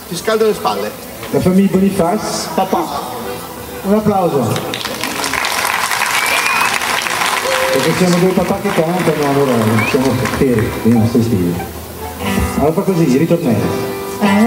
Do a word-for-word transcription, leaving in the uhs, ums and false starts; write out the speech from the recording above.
ti scaldo le spalle. La famiglia Boniface, papà, un applauso. Perché siamo due papà che cantano, allora siamo fieri dei nostri stili. Allora fa così, ritornello.